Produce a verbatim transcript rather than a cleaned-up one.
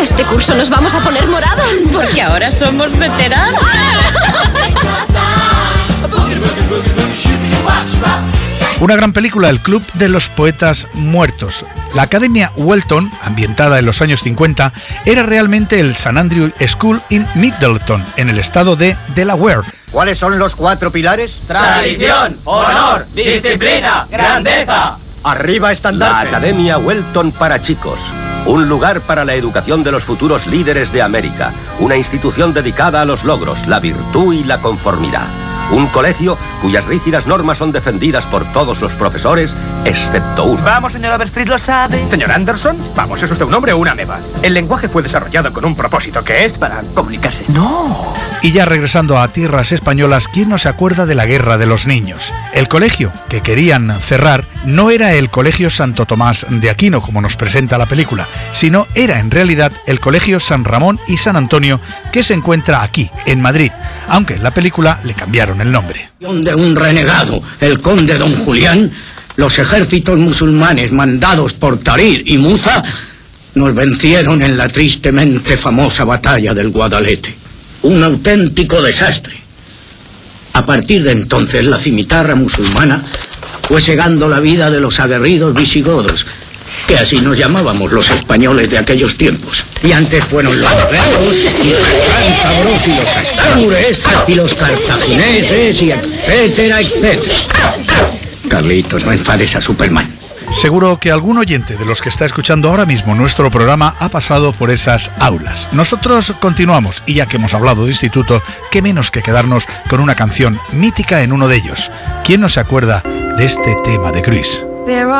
Este curso nos vamos a poner morados, porque ahora somos veteranos. Una gran película, El Club de los Poetas Muertos. La Academia Welton, ambientada en los años cincuenta, era realmente el St Andrew School in Middleton, en el estado de Delaware. ¿Cuáles son los cuatro pilares? Tradición, honor, disciplina, grandeza. Arriba estandarte. La Academia Welton para chicos. Un lugar para la educación de los futuros líderes de América. Una institución dedicada a los logros, la virtud y la conformidad. Un colegio cuyas rígidas normas son defendidas por todos los profesores, excepto uno. Vamos, señor Overstreet, ¿lo sabe? Señor Anderson, vamos, ¿es usted un hombre o una ameba? El lenguaje fue desarrollado con un propósito, que es para comunicarse. No. Y ya regresando a tierras españolas, ¿quién no se acuerda de la Guerra de los Niños? El colegio que querían cerrar no era el Colegio Santo Tomás de Aquino, como nos presenta la película, sino era en realidad el Colegio San Ramón y San Antonio, que se encuentra aquí, en Madrid, aunque en la película le cambiaron el nombre. De un renegado, el conde Don Julián, los ejércitos musulmanes mandados por Tahrir y Muza nos vencieron en la tristemente famosa batalla del Guadalete. Un auténtico desastre. A partir de entonces la cimitarra musulmana fue segando la vida de los aguerridos visigodos, que así nos llamábamos los españoles de aquellos tiempos. Y antes fueron los guerreros, y los cántabros, y los astúres, y los cartagineses, y etcétera, etcétera. Carlitos, no enfades a Superman. Seguro que algún oyente de los que está escuchando ahora mismo nuestro programa ha pasado por esas aulas. Nosotros continuamos, y ya que hemos hablado de instituto, qué menos que quedarnos con una canción mítica en uno de ellos. ¿Quién no se acuerda de este tema de Grease?